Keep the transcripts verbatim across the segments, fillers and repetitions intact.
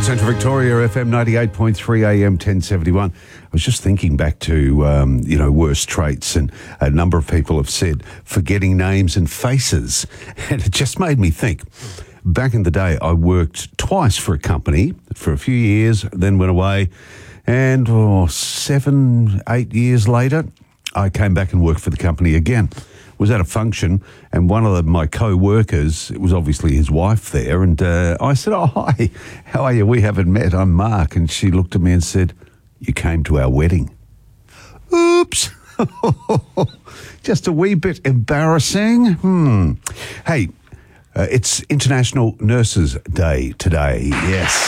Central Victoria, F M ninety-eight point three, A M ten seventy-one. I was just thinking back to, um, you know, worst traits, and a number of people have said forgetting names and faces. And it just made me think. Back in the day, I worked twice for a company for a few years, then went away. And oh, seven, eight years later, I came back and worked for the company again. Was at a function, and one of the, my co-workers, it was obviously his wife there, and uh, I said, oh, hi, how are you? We haven't met. I'm Mark. And she looked at me and said, you came to our wedding. Oops. Just a wee bit embarrassing. Hmm. Hey, uh, it's International Nurses Day today. Yes.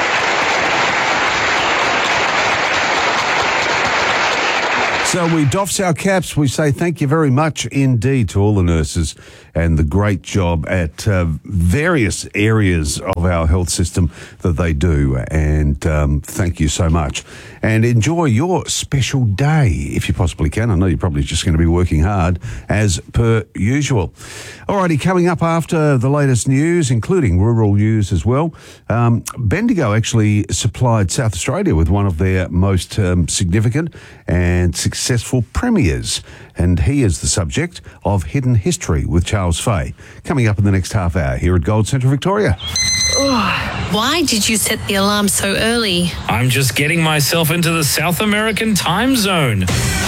So we doffs our caps. We say thank you very much indeed to all the nurses and the great job at uh, various areas of our health system that they do. And um, thank you so much. And enjoy your special day if you possibly can. I know you're probably just going to be working hard as per usual. Alrighty, coming up after the latest news, including rural news as well. Um, Bendigo actually supplied South Australia with one of their most um, significant and successful premiers. And he is the subject of Hidden History with Charles Fay. Coming up in the next half hour here at Gold Central Victoria. Why did you set the alarm so early? I'm just getting myself into the South American time zone.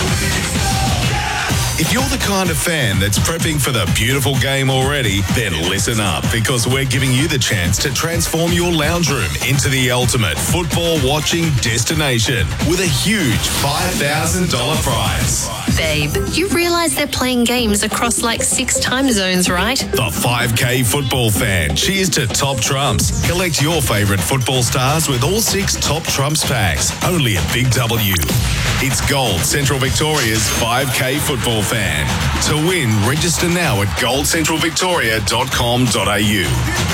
If you're the kind of fan that's prepping for the beautiful game already, then listen up, because we're giving you the chance to transform your lounge room into the ultimate football watching destination with a huge five thousand dollars prize. Babe, you realise they're playing games across like six time zones, right? The five K football fan. Cheers to Top Trumps. Collect your favourite football stars with all six Top Trumps packs. Only at Big W. It's Gold Central Victoria's five K football fan. To win, register now at gold central victoria dot com dot a u.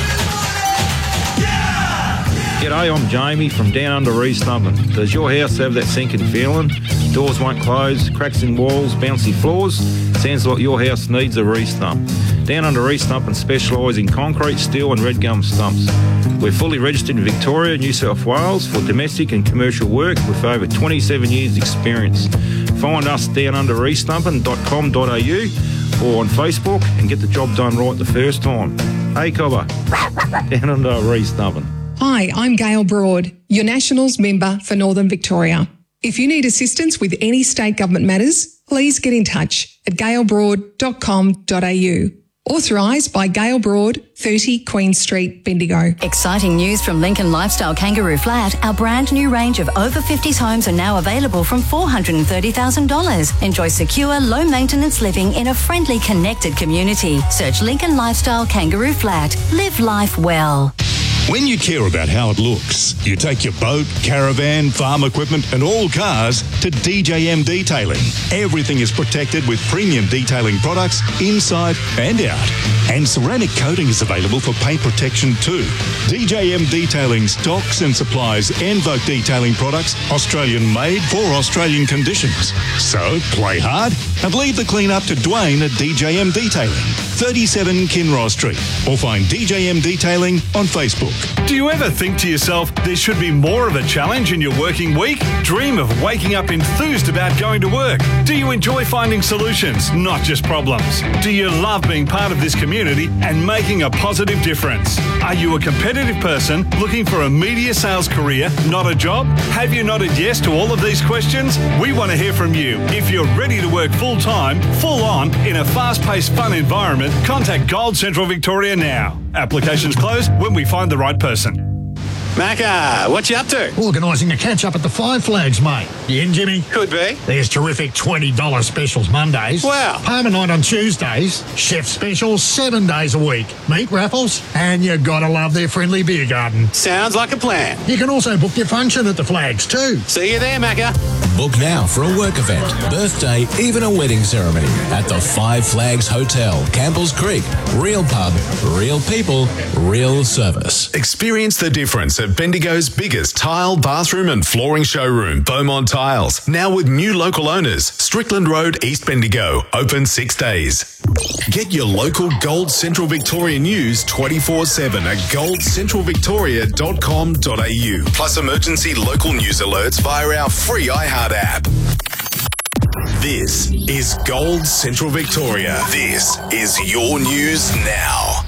G'day, I'm Jamie from down under Restumpin. Does your house have that sinking feeling? Doors won't close, cracks in walls, bouncy floors? Sounds like your house needs a re-stump. Down under Restumpin specialise in concrete, steel and red gum stumps. We're fully registered in Victoria, New South Wales for domestic and commercial work with over twenty-seven years experience. Find us down under restumpin dot com dot a u or on Facebook and get the job done right the first time. Hey, Cobber, down under Restumpin. Hi, I'm Gail Broad, your Nationals member for Northern Victoria. If you need assistance with any state government matters, please get in touch at gail broad dot com dot a u. Authorised by Gail Broad, thirty Queen Street, Bendigo. Exciting news from Lincoln Lifestyle Kangaroo Flat. Our brand new range of over fifties homes are now available from four hundred thirty thousand dollars. Enjoy secure, low maintenance living in a friendly, connected community. Search Lincoln Lifestyle Kangaroo Flat. Live life well. When you care about how it looks, you take your boat, caravan, farm equipment and all cars to D J M Detailing. Everything is protected with premium detailing products inside and out. And ceramic coating is available for paint protection too. D J M Detailing stocks and supplies Envoke detailing products, Australian made for Australian conditions. So play hard and leave the clean up to Dwayne at D J M Detailing, thirty-seven Kinross Street, or find D J M Detailing on Facebook. Do you ever think to yourself, there should be more of a challenge in your working week? Dream of waking up enthused about going to work? Do you enjoy finding solutions, not just problems? Do you love being part of this community and making a positive difference? Are you a competitive person looking for a media sales career, not a job? Have you nodded yes to all of these questions? We want to hear from you. If you're ready to work full-time, full-on, in a fast-paced, fun environment, contact Gold Central Victoria now. Applications close when we find the right person. Macca, what you up to? Organising a catch-up at the Five Flags, mate. You in, Jimmy? Could be. There's terrific twenty dollars specials Mondays. Wow. Parma night on Tuesdays. Chef specials seven days a week. Meat raffles. And you gotta love their friendly beer garden. Sounds like a plan. You can also book your function at the Flags too. See you there, Macca. Book now for a work event, birthday, even a wedding ceremony at the Five Flags Hotel, Campbell's Creek. Real pub, real people, real service. Experience the difference at Bendigo's biggest tile, bathroom and flooring showroom, Beaumont Tiles. Now with new local owners, Strickland Road, East Bendigo. Open six days. Get your local Gold Central Victoria news twenty-four seven at gold central victoria dot com dot a u. Plus emergency local news alerts via our free iHeart app. This is Gold Central Victoria. This is your news now.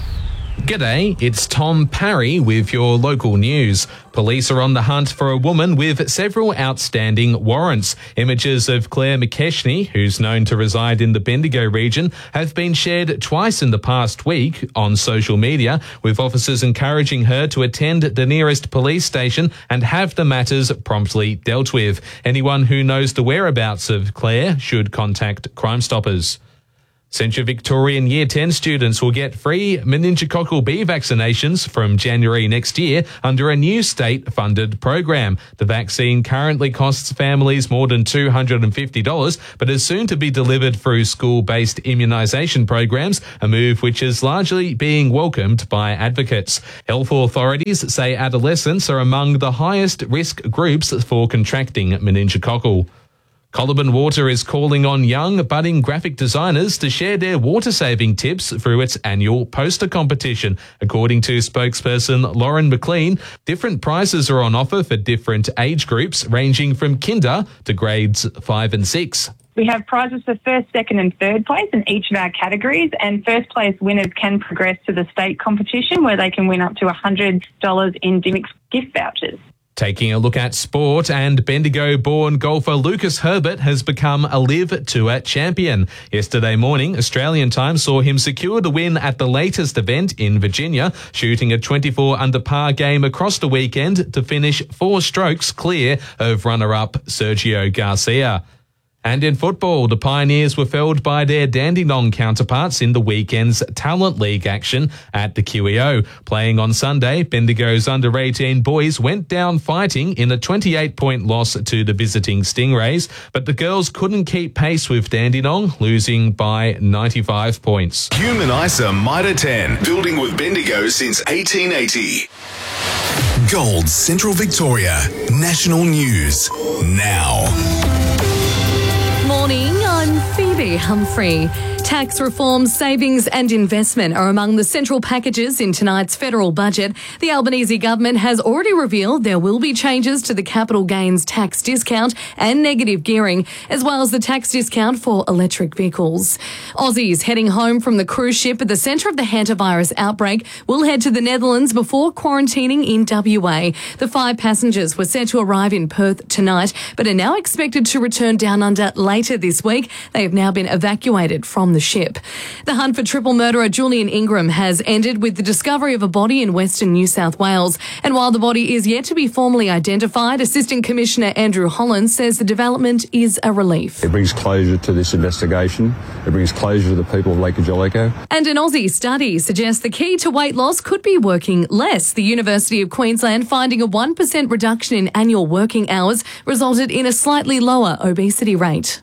G'day, it's Tom Parry with your local news. Police are on the hunt for a woman with several outstanding warrants. Images of Claire McKechnie, who's known to reside in the Bendigo region, have been shared twice in the past week on social media, with officers encouraging her to attend the nearest police station and have the matters promptly dealt with. Anyone who knows the whereabouts of Claire should contact Crime Stoppers. Central Victorian Year ten students will get free meningococcal B vaccinations from January next year under a new state-funded program. The vaccine currently costs families more than two hundred fifty dollars, but is soon to be delivered through school-based immunisation programs, a move which is largely being welcomed by advocates. Health authorities say adolescents are among the highest risk groups for contracting meningococcal. Colaburn Water is calling on young, budding graphic designers to share their water-saving tips through its annual poster competition. According to spokesperson Lauren McLean, different prizes are on offer for different age groups, ranging from kinder to grades five and six. We have prizes for first, second and third place in each of our categories, and first place winners can progress to the state competition where they can win up to one hundred dollars in Dimmicks gift vouchers. Taking a look at sport, and Bendigo-born golfer Lucas Herbert has become a Live Tour champion. Yesterday morning, Australian time saw him secure the win at the latest event in Virginia, shooting a twenty-four under par game across the weekend to finish four strokes clear of runner-up Sergio Garcia. And in football, the Pioneers were felled by their Dandenong counterparts in the weekend's Talent League action at the Q E O. Playing on Sunday, Bendigo's under eighteen boys went down fighting in a twenty-eight point loss to the visiting Stingrays, but the girls couldn't keep pace with Dandenong, losing by ninety-five points. Human ISA Mitre ten, building with Bendigo since eighteen eighty. Gold Central Victoria, national news now. Morning, I'm Phoebe Humphrey. Tax reform, savings and investment are among the central packages in tonight's federal budget. The Albanese government has already revealed there will be changes to the capital gains tax discount and negative gearing, as well as the tax discount for electric vehicles. Aussies heading home from the cruise ship at the centre of the hantavirus outbreak will head to the Netherlands before quarantining in W A. The five passengers were set to arrive in Perth tonight, but are now expected to return down under later this week. They have now been evacuated from the ship. The hunt for triple murderer Julian Ingram has ended with the discovery of a body in Western New South Wales. And while the body is yet to be formally identified, Assistant Commissioner Andrew Holland says the development is a relief. It brings closure to this investigation. It brings closure to the people of Lake Angelico. And an Aussie study suggests the key to weight loss could be working less. The University of Queensland finding a one percent reduction in annual working hours resulted in a slightly lower obesity rate.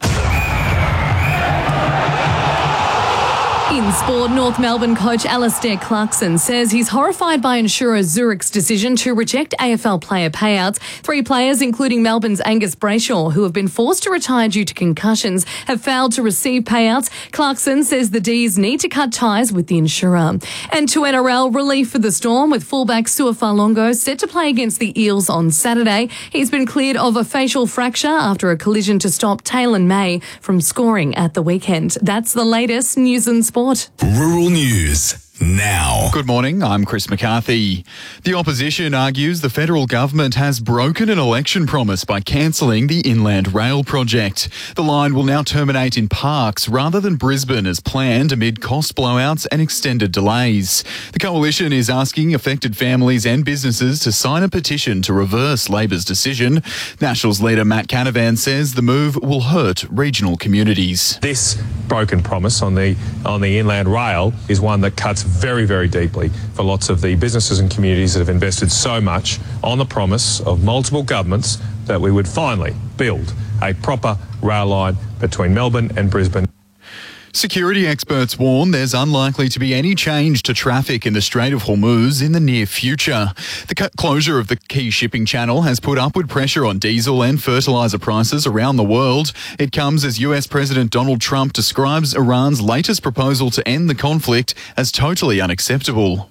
In sport, North Melbourne coach Alastair Clarkson says he's horrified by insurer Zurich's decision to reject A F L player payouts. Three players, including Melbourne's Angus Brayshaw, who have been forced to retire due to concussions, have failed to receive payouts. Clarkson says the D's need to cut ties with the insurer. And to N R L, relief for the Storm, with fullback Sua Falongo set to play against the Eels on Saturday. He's been cleared of a facial fracture after a collision to stop Taylor May from scoring at the weekend. That's the latest news and sport. Rural News now. Good morning, I'm Chris McCarthy. The opposition argues the federal government has broken an election promise by cancelling the Inland Rail project. The line will now terminate in Parkes rather than Brisbane as planned amid cost blowouts and extended delays. The coalition is asking affected families and businesses to sign a petition to reverse Labor's decision. Nationals leader Matt Canavan says the move will hurt regional communities. This broken promise on the on the Inland Rail is one that cuts very, very deeply for lots of the businesses and communities that have invested so much on the promise of multiple governments that we would finally build a proper rail line between Melbourne and Brisbane. Security experts warn there's unlikely to be any change to traffic in the Strait of Hormuz in the near future. The cu- closure of the key shipping channel has put upward pressure on diesel and fertiliser prices around the world. It comes as U S President Donald Trump describes Iran's latest proposal to end the conflict as totally unacceptable.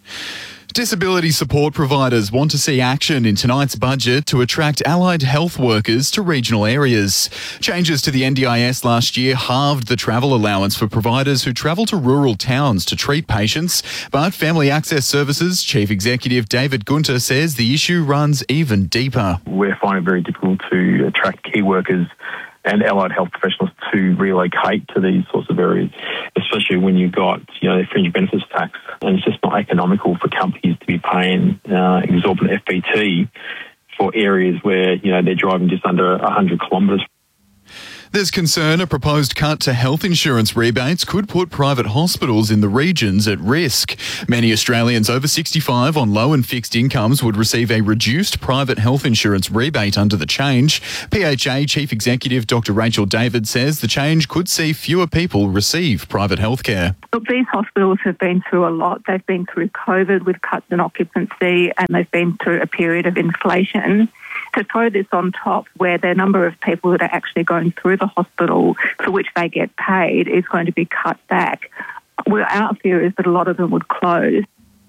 Disability support providers want to see action in tonight's budget to attract allied health workers to regional areas. Changes to the N D I S last year halved the travel allowance for providers who travel to rural towns to treat patients. But Family Access Services Chief Executive David Gunter says the issue runs even deeper. We're finding it very difficult to attract key workers and allied health professionals to relocate to these sorts of areas, especially when you've got, you know, fringe benefits tax. And it's just not economical for companies to be paying uh, exorbitant F B T for areas where, you know, they're driving just under one hundred kilometres. There's concern a proposed cut to health insurance rebates could put private hospitals in the regions at risk. Many Australians over sixty-five on low and fixed incomes would receive a reduced private health insurance rebate under the change. P H A Chief Executive Doctor Rachel David says the change could see fewer people receive private health care. Look, these hospitals have been through a lot. They've been through COVID with cuts in occupancy, and they've been through a period of inflation. To throw this on top, where the number of people that are actually going through the hospital for which they get paid is going to be cut back, well, our fear is that a lot of them would close.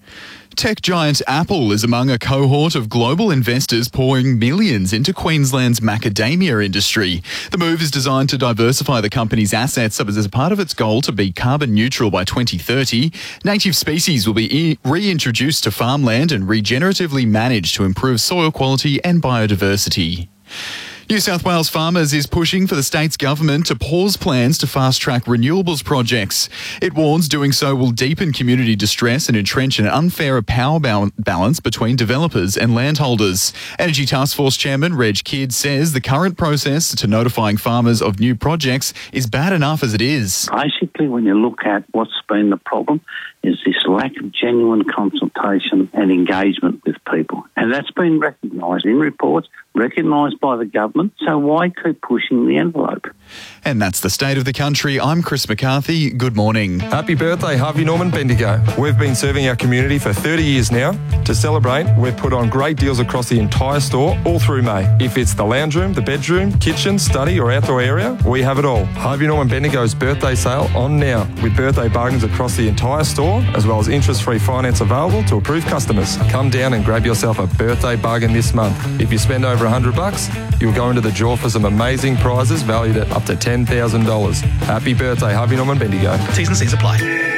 Tech giant Apple is among a cohort of global investors pouring millions into Queensland's macadamia industry. The move is designed to diversify the company's assets as a part of its goal to be carbon neutral by twenty thirty. Native species will be e- reintroduced to farmland and regeneratively managed to improve soil quality and biodiversity. New South Wales Farmers is pushing for the state's government to pause plans to fast-track renewables projects. It warns doing so will deepen community distress and entrench an unfair power balance between developers and landholders. Energy Task Force Chairman Reg Kidd says the current process to notifying farmers of new projects is bad enough as it is. Basically, when you look at what's been the problem, is this lack of genuine consultation and engagement with people. And that's been recognised in reports, recognised by the government. So why keep pushing the envelope? And that's the state of the country. I'm Chris McCarthy. Good morning. Happy birthday, Harvey Norman Bendigo. We've been serving our community for thirty years now. To celebrate, we've put on great deals across the entire store all through May. If it's the lounge room, the bedroom, kitchen, study or outdoor area, we have it all. Harvey Norman Bendigo's birthday sale on now with birthday bargains across the entire store, as well as interest-free finance available to approved customers. Come down and grab yourself a birthday bargain this month. If you spend over one hundred bucks, you'll go into the draw for some amazing prizes valued at up to ten thousand dollars. Happy birthday, Harvey Norman Bendigo. T's and C's apply.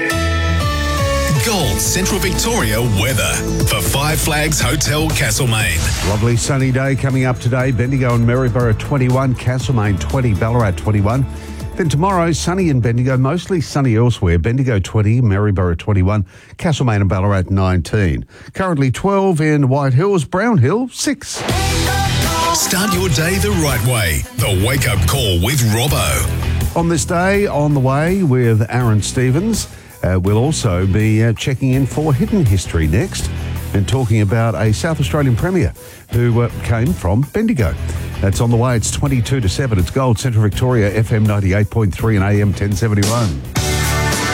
Gold Central Victoria weather for Five Flags Hotel Castlemaine. Lovely sunny day coming up today. Bendigo and Maryborough twenty-one, Castlemaine twenty, Ballarat twenty-one. Then tomorrow, sunny in Bendigo, mostly sunny elsewhere. Bendigo twenty, Maryborough twenty-one, Castlemaine and Ballarat nineteen. Currently twelve in White Hills, Brown Hill six. Start your day the right way. The Wake Up Call with Robbo. On this day, on the way with Aaron Stevens, uh, we'll also be uh, checking in for Hidden History next and talking about a South Australian Premier who uh, came from Bendigo. That's on the way. It's twenty-two to seven. It's Gold Central Victoria, F M ninety-eight point three and A M ten seventy-one.